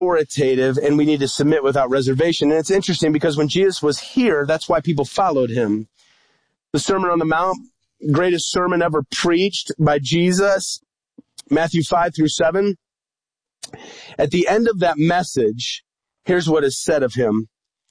authoritative, and we need to submit without reservation. And it's interesting because when Jesus was here, that's why people followed him. The Sermon on the Mount, greatest sermon ever preached by Jesus, Matthew 5-7. At the end of that message, here's what is said of him.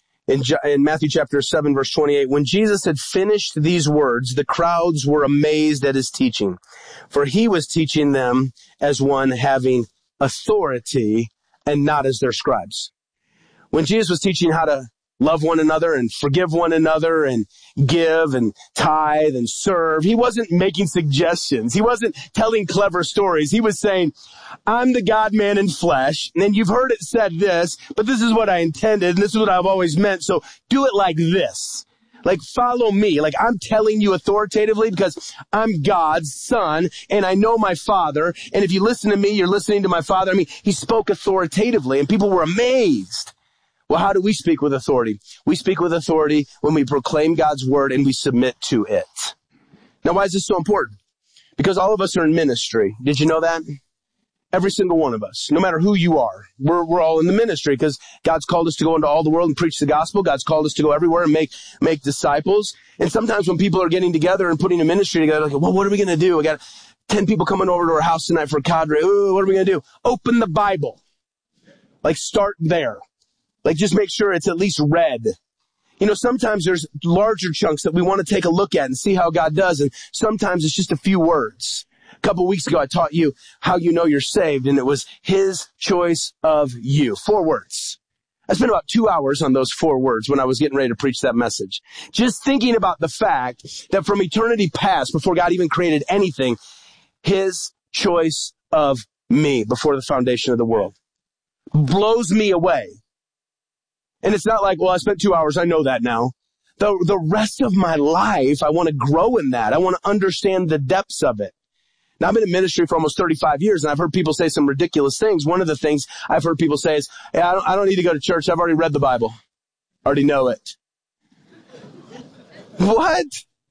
In Matthew chapter 7, verse 28, when Jesus had finished these words, the crowds were amazed at his teaching, for he was teaching them as one having authority and not as their scribes. When Jesus was teaching how to love one another and forgive one another and give and tithe and serve, he wasn't making suggestions. He wasn't telling clever stories. He was saying, I'm the God-man in flesh, and you've heard it said this, but this is what I intended, and this is what I've always meant, so do it like this. Like, follow me. Like, I'm telling you authoritatively because I'm God's son, and I know my Father, and if you listen to me, you're listening to my Father. I mean, he spoke authoritatively, and people were amazed. Well, how do we speak with authority? We speak with authority when we proclaim God's word and we submit to it. Now, why is this so important? Because all of us are in ministry. Did you know that? Every single one of us, no matter who you are, we're all in the ministry because God's called us to go into all the world and preach the gospel. God's called us to go everywhere and make disciples. And sometimes when people are getting together and putting a ministry together, like, well, what are we going to do? We got 10 people coming over to our house tonight for a cadre. Ooh, what are we going to do? Open the Bible. Like, start there. Like, just make sure it's at least read. You know, sometimes there's larger chunks that we want to take a look at and see how God does. And sometimes it's just a few words. A couple of weeks ago, I taught you how you know you're saved, and it was his choice of you. 4 words. I spent about 2 hours on those 4 words when I was getting ready to preach that message. Just thinking about the fact that from eternity past, before God even created anything, his choice of me before the foundation of the world blows me away. And it's not like, well, I spent 2 hours, I know that now. The rest of my life, I want to grow in that. I want to understand the depths of it. Now, I've been in ministry for almost 35 years, and I've heard people say some ridiculous things. One of the things I've heard people say is, hey, I don't need to go to church. I've already read the Bible. I already know it. What?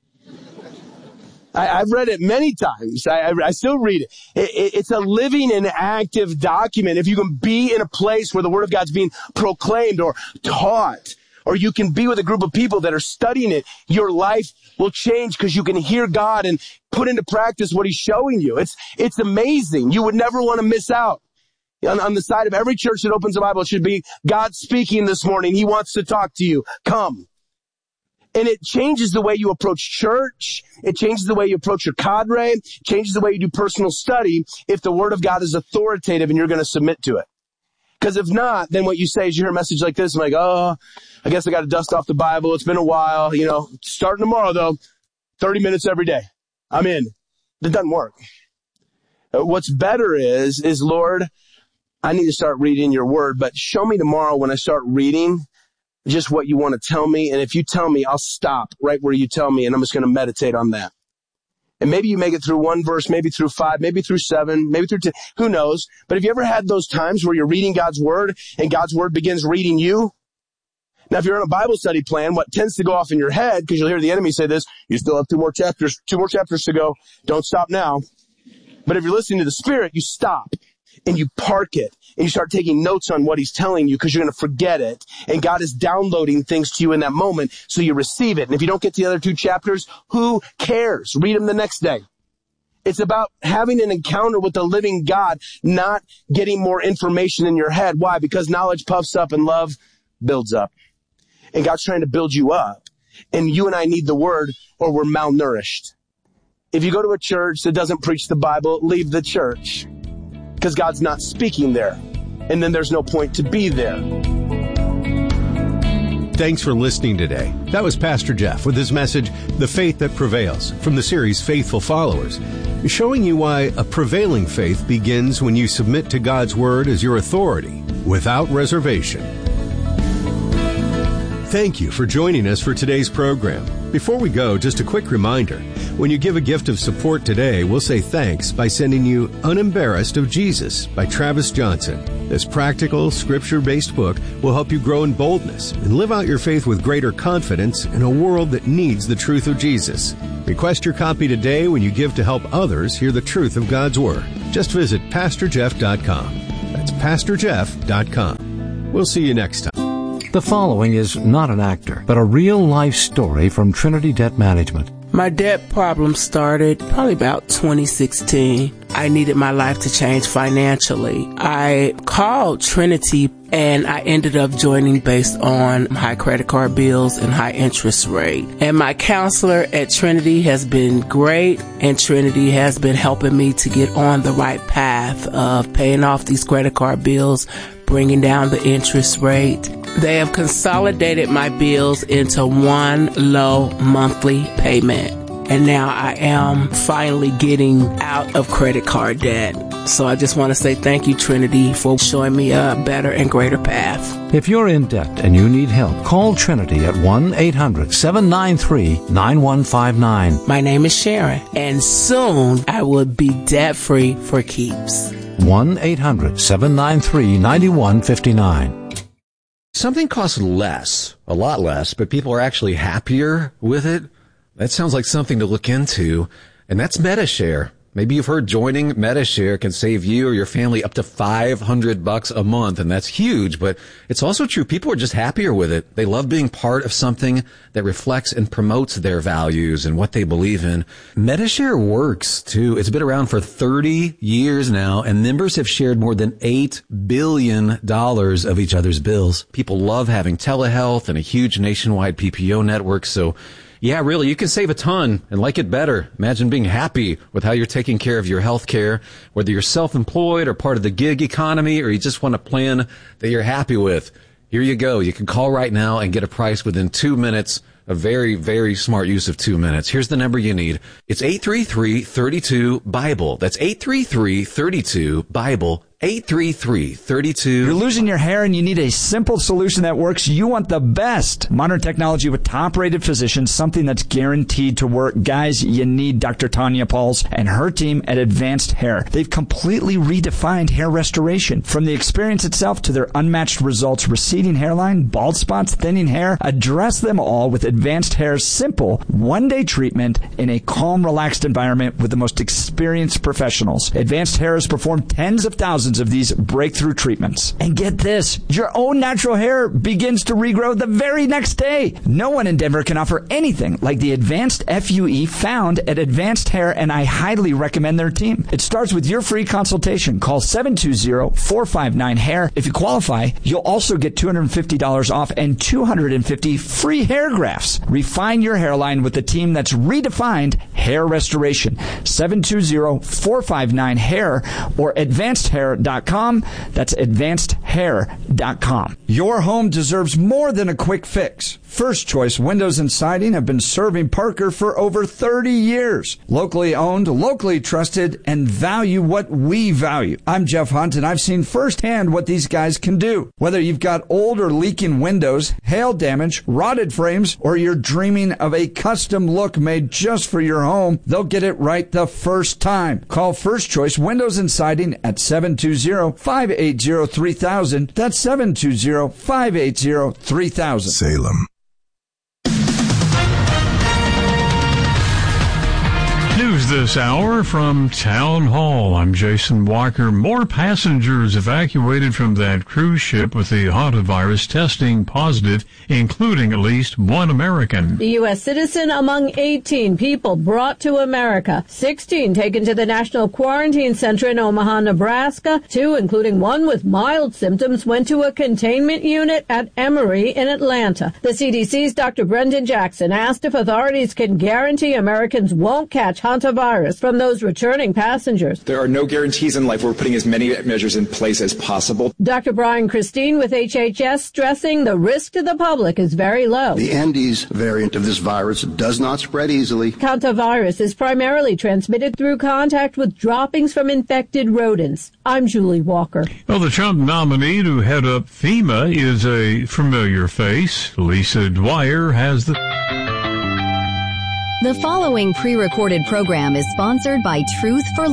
I've read it many times. I still read it. It's a living and active document. If you can be in a place where the Word of God's being proclaimed or taught, or you can be with a group of people that are studying it, your life will change because you can hear God and put into practice what he's showing you. It's amazing. You would never want to miss out. On the side of every church that opens the Bible, it should be, God speaking this morning. He wants to talk to you. Come. And it changes the way you approach church. It changes the way you approach your cadre. It changes the way you do personal study if the Word of God is authoritative and you're going to submit to it. Because if not, then what you say is you hear a message like this, and like, oh, I guess I got to dust off the Bible. It's been a while. You know, starting tomorrow, though, 30 minutes every day. I'm in. It doesn't work. What's better is, Lord, I need to start reading your word, but show me tomorrow when I start reading just what you want to tell me. And if you tell me, I'll stop right where you tell me, and I'm just going to meditate on that. And maybe you make it through 1 verse, maybe through 5, maybe through 7, maybe through 10. Who knows? But have you ever had those times where you're reading God's word and God's word begins reading you? Now, if you're on a Bible study plan, what tends to go off in your head, because you'll hear the enemy say this, you still have 2 more chapters to go. Don't stop now. But if you're listening to the Spirit, you stop and you park it and you start taking notes on what he's telling you because you're going to forget it. And God is downloading things to you in that moment so you receive it. And if you don't get to the other 2 chapters, who cares? Read them the next day. It's about having an encounter with the living God, not getting more information in your head. Why? Because knowledge puffs up and love builds up. And God's trying to build you up. And you and I need the word or we're malnourished. If you go to a church that doesn't preach the Bible, leave the church. Because God's not speaking there. And then there's no point to be there. Thanks for listening today. That was Pastor Jeff with his message, The Faith That Prevails, from the series Faithful Followers, showing you why a prevailing faith begins when you submit to God's Word as your authority, without reservation. Thank you for joining us for today's program. Before we go, just a quick reminder. When you give a gift of support today, we'll say thanks by sending you Unembarrassed of Jesus by Travis Johnson. This practical, scripture-based book will help you grow in boldness and live out your faith with greater confidence in a world that needs the truth of Jesus. Request your copy today when you give to help others hear the truth of God's Word. Just visit PastorJeff.com. That's That's PastorJeff.com. We'll see you next time. The following is not an actor, but a real-life story from Trinity Debt Management. My debt problem started probably about 2016. I needed my life to change financially. I called Trinity and I ended up joining based on high credit card bills and high interest rate. And my counselor at Trinity has been great, and Trinity has been helping me to get on the right path of paying off these credit card bills, bringing down the interest rate. They have consolidated my bills into one low monthly payment. And now I am finally getting out of credit card debt. So I just want to say thank you, Trinity, for showing me a better and greater path. If you're in debt and you need help, call Trinity at 1-800-793-9159. My name is Sharon, and soon I will be debt-free for keeps. 1-800-793-9159. Something costs less, a lot less, but people are actually happier with it. That sounds like something to look into, and that's MediShare. Maybe you've heard joining MediShare can save you or your family up to $500 a month, and that's huge, but it's also true. People are just happier with it. They love being part of something that reflects and promotes their values and what they believe in. MediShare works, too. It's been around for 30 years now, and members have shared more than $8 billion of each other's bills. People love having telehealth and a huge nationwide PPO network, so yeah, really, you can save a ton and like it better. Imagine being happy with how you're taking care of your health care, whether you're self-employed or part of the gig economy, or you just want a plan that you're happy with. Here you go. You can call right now and get a price within 2 minutes. A very, very smart use of 2 minutes. Here's the number you need. It's 833-32-BIBLE. That's 833-32-BIBLE. 833-32. You're losing your hair and you need a simple solution that works. You want the best. Modern technology with top-rated physicians, something that's guaranteed to work. Guys, you need Dr. Tanya Pauls and her team at Advanced Hair. They've completely redefined hair restoration. From the experience itself to their unmatched results, receding hairline, bald spots, thinning hair, address them all with Advanced Hair's simple one-day treatment in a calm, relaxed environment with the most experienced professionals. Advanced Hair has performed tens of thousands of these breakthrough treatments. And get this, your own natural hair begins to regrow the very next day. No one in Denver can offer anything like the Advanced FUE found at Advanced Hair, and I highly recommend their team. It starts with your free consultation. Call 720-459-HAIR. If you qualify, you'll also get $250 off and 250 free hair grafts. Refine your hairline with the team that's redefined hair restoration. 720-459-HAIR or AdvancedHair.com. That's AdvancedHair.com. Your home deserves more than a quick fix. First Choice Windows and Siding have been serving Parker for over 30 years. Locally owned, locally trusted, and value what we value. I'm Jeff Hunt, and I've seen firsthand what these guys can do. Whether you've got old or leaking windows, hail damage, rotted frames, or you're dreaming of a custom look made just for your home, they'll get it right the first time. Call First Choice Windows and Siding at 720-580-3000. That's 720-580-3000. Salem. News this hour from Town Hall. I'm Jason Walker. More passengers evacuated from that cruise ship with the hantavirus testing positive, including at least one American. The U.S. citizen among 18 people brought to America. 16 taken to the National Quarantine Center in Omaha, Nebraska. 2, including one with mild symptoms, went to a containment unit at Emory in Atlanta. The CDC's Dr. Brendan Jackson asked if authorities can guarantee Americans won't catch hantavirus from those returning passengers. There are no guarantees in life. We're putting as many measures in place as possible. Dr. Brian Christine with HHS stressing the risk to the public is very low. The Andes variant of this virus does not spread easily. Hantavirus is primarily transmitted through contact with droppings from infected rodents. I'm Julie Walker. Well, the Trump nominee to head up FEMA is a familiar face. Lisa Dwyer has the... The following pre-recorded program is sponsored by Truth for